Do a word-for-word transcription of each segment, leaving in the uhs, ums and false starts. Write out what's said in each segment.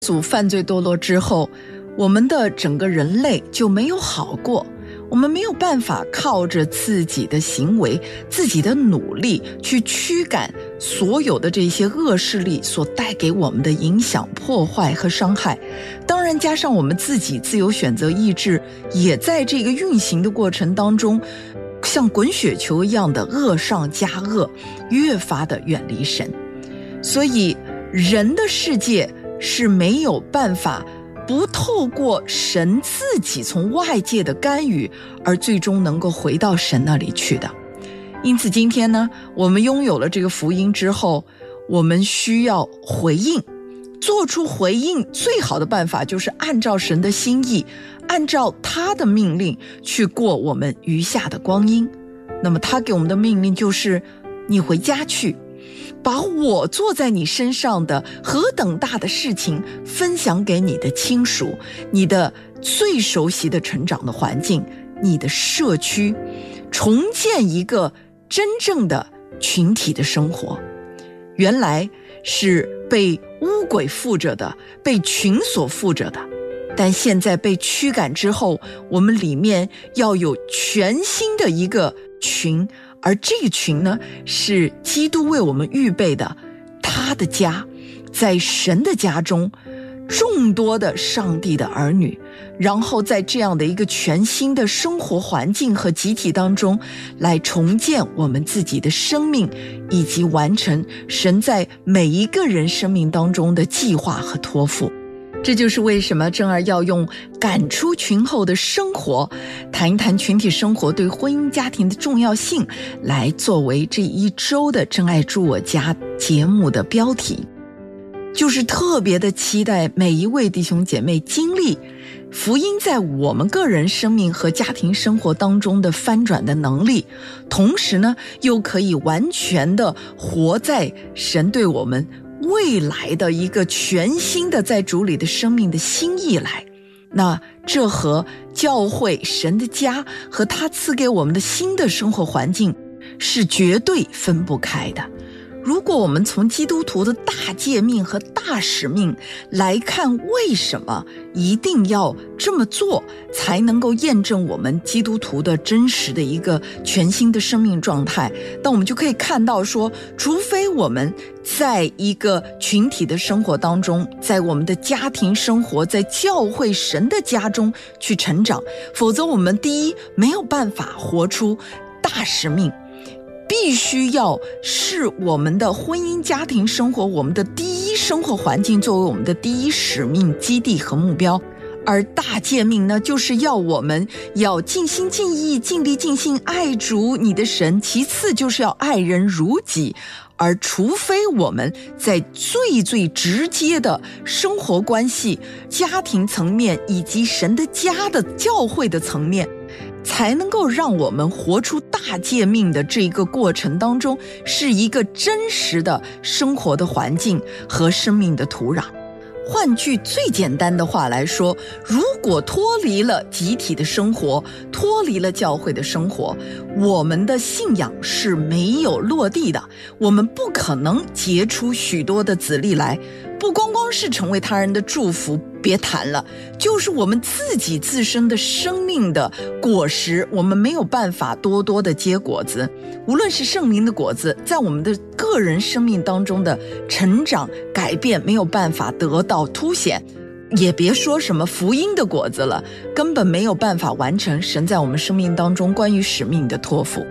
祖犯罪堕落之后，我们的整个人类就没有好过，我们没有办法靠着自己的行为、自己的努力去驱赶所有的这些恶势力所带给我们的影响、破坏和伤害。当然加上我们自己自由选择意志也在这个运行的过程当中，像滚雪球一样的恶上加恶，越发的远离神。所以人的世界是没有办法不透过神自己从外界的干预而最终能够回到神那里去的。因此今天呢，我们拥有了这个福音之后，我们需要回应，做出回应最好的办法就是按照神的心意，按照他的命令去过我们余下的光阴。那么他给我们的命令就是你回家去，把我做在你身上的何等大的事情分享给你的亲属，你的最熟悉的成长的环境，你的社区，重建一个真正的群体的生活。原来是被污鬼附着的，被群所附着的，但现在被驱赶之后，我们里面要有全新的一个群，而这个群呢，是基督为我们预备的，他的家，在神的家中，众多的上帝的儿女，然后在这样的一个全新的生活环境和集体当中，来重建我们自己的生命，以及完成神在每一个人生命当中的计划和托付。这就是为什么正儿要用赶出群后的生活，谈一谈群体生活对婚姻家庭的重要性，来作为这一周的真爱住我家节目的标题。就是特别的期待每一位弟兄姐妹经历福音在我们个人生命和家庭生活当中的翻转的能力，同时呢，又可以完全的活在神对我们未来的一个全新的在主里的生命的心意来。那这和教会神的家和他赐给我们的新的生活环境是绝对分不开的。如果我们从基督徒的大诫命和大使命来看，为什么一定要这么做才能够验证我们基督徒的真实的一个全新的生命状态，但我们就可以看到说，除非我们在一个群体的生活当中，在我们的家庭生活，在教会神的家中去成长，否则我们第一没有办法活出大使命，必须要视我们的婚姻家庭生活，我们的第一生活环境作为我们的第一使命基地和目标。而大诫命呢，就是要我们要尽心尽意尽力尽心爱主你的神，其次就是要爱人如己。而除非我们在最最直接的生活关系、家庭层面以及神的家的教会的层面，才能够让我们活出大诫命的这个过程当中，是一个真实的生活的环境和生命的土壤。换句最简单的话来说，如果脱离了集体的生活，脱离了教会的生活，我们的信仰是没有落地的，我们不可能结出许多的子粒来。不光光是成为他人的祝福，别谈了，就是我们自己自身的生命的果实，我们没有办法多多的结果子。无论是圣灵的果子，在我们的个人生命当中的成长改变没有办法得到凸显，也别说什么福音的果子了，根本没有办法完成神在我们生命当中关于使命的托付。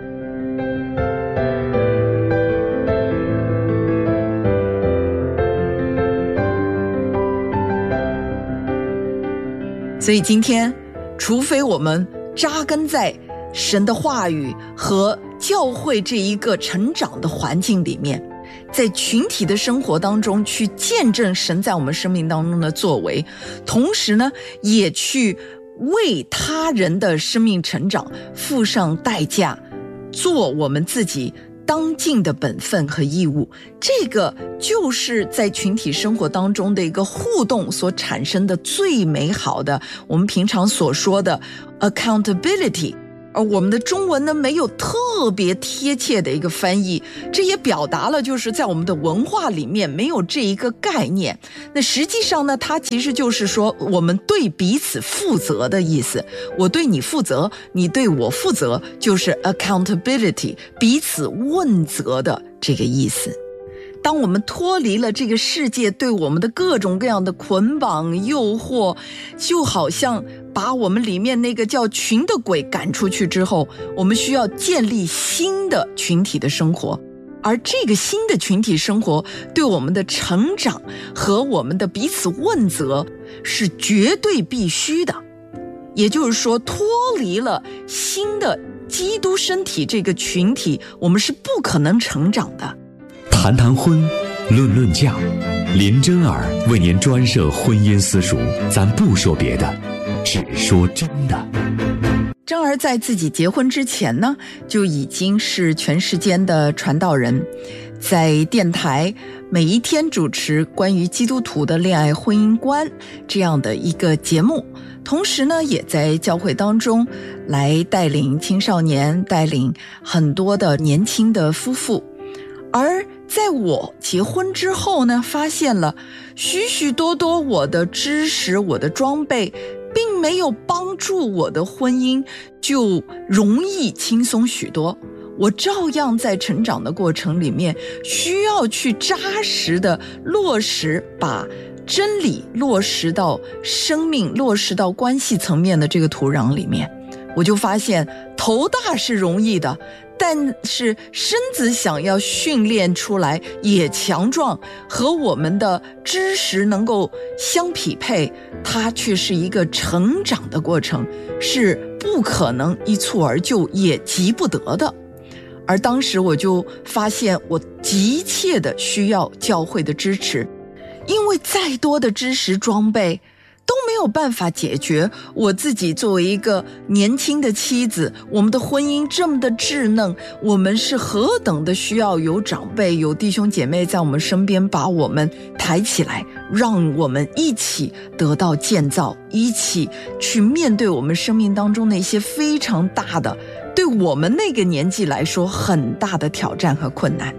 所以今天，除非我们扎根在神的话语和教会这一个成长的环境里面，在群体的生活当中去见证神在我们生命当中的作为，同时呢，也去为他人的生命成长付上代价，做我们自己当尽的本分和义务。这个就是在群体生活当中的一个互动所产生的最美好的，我们平常所说的 accountability， 而我们的中文呢，没有特别贴切的一个翻译，这也表达了就是在我们的文化里面没有这一个概念。那实际上呢，它其实就是说我们对彼此负责的意思，我对你负责，你对我负责，就是 accountability， 彼此问责的这个意思。当我们脱离了这个世界对我们的各种各样的捆绑诱惑，就好像把我们里面那个叫群的鬼赶出去之后，我们需要建立新的群体的生活，而这个新的群体生活对我们的成长和我们的彼此问责是绝对必须的。也就是说，脱离了新的基督身体这个群体，我们是不可能成长的。 谈谈婚，论论嫁，林真儿为您专设婚姻私塾，咱不说别的，只说真的。 真儿在自己结婚之前呢，就已经是全世间的传道人，在电台每一天主持关于基督徒的恋爱婚姻观这样的一个节目，同时呢，也在教会当中来带领青少年，带领很多的年轻的夫妇。而在我结婚之后呢，发现了许许多多我的知识，我的装备并没有帮助我的婚姻就容易轻松许多，我照样在成长的过程里面需要去扎实的落实，把真理落实到生命，落实到关系层面的这个土壤里面。我就发现头大是容易的，但是身子想要训练出来也强壮，和我们的知识能够相匹配，它却是一个成长的过程，是不可能一蹴而就，也急不得的。而当时我就发现我急切的需要教会的支持，因为再多的知识装备都没有办法解决我自己作为一个年轻的妻子，我们的婚姻这么的稚嫩，我们是何等的需要有长辈，有弟兄姐妹在我们身边把我们抬起来，让我们一起得到建造，一起去面对我们生命当中那些非常大的，对我们那个年纪来说很大的挑战和困难。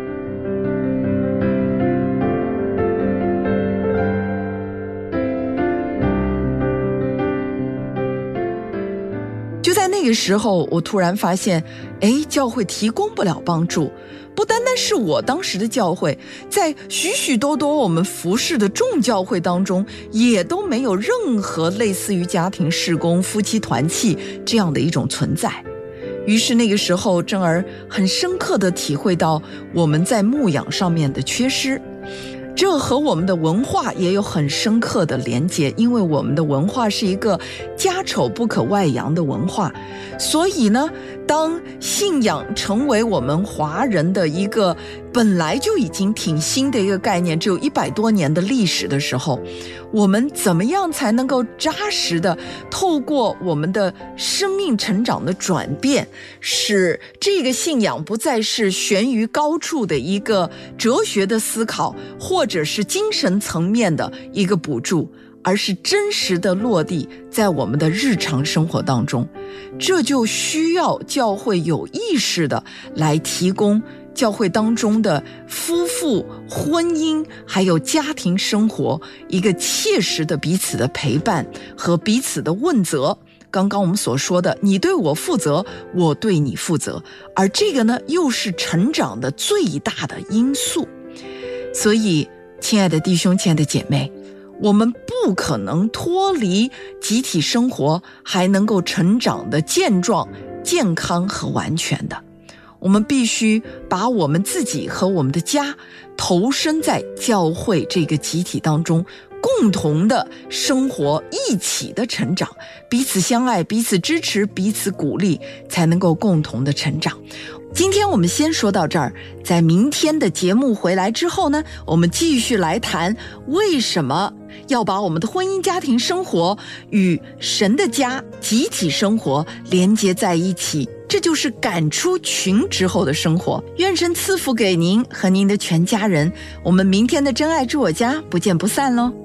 就在那个时候，我突然发现，哎，教会提供不了帮助，不单单是我当时的教会，在许许多多我们服侍的众教会当中，也都没有任何类似于家庭事工、夫妻团契这样的一种存在。于是那个时候，真儿很深刻地体会到我们在牧养上面的缺失。这和我们的文化也有很深刻的连结，因为我们的文化是一个家丑不可外扬的文化，所以呢，当信仰成为我们华人的一个本来就已经挺新的一个概念，只有一百多年的历史的时候，我们怎么样才能够扎实的透过我们的生命成长的转变，使这个信仰不再是悬于高处的一个哲学的思考，或者是精神层面的一个补助，而是真实的落地在我们的日常生活当中。这就需要教会有意识的来提供教会当中的夫妇、婚姻还有家庭生活一个切实的彼此的陪伴和彼此的问责。刚刚我们所说的，你对我负责，我对你负责，而这个呢，又是成长的最大的因素。所以，亲爱的弟兄，亲爱的姐妹，我们不可能脱离集体生活还能够成长的健壮、健康和完全的。我们必须把我们自己和我们的家投身在教会这个集体当中，共同的生活，一起的成长，彼此相爱，彼此支持，彼此鼓励，才能够共同的成长。今天我们先说到这儿，在明天的节目回来之后呢，我们继续来谈为什么要把我们的婚姻家庭生活与神的家集体生活连接在一起，这就是赶出群之后的生活。愿神赐福给您和您的全家人，我们明天的真爱住我家不见不散喽。